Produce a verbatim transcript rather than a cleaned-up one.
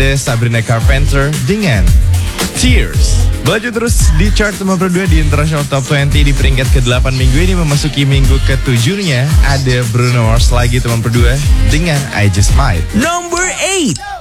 ada Sabrina Carpenter dengan Tears. Baju terus di chart teman berdua di International Top dua puluh di peringkat ke delapan minggu ini. Memasuki minggu ke tujuh-nya ada Bruno Mars lagi teman berdua dengan I Just Might. Number eight.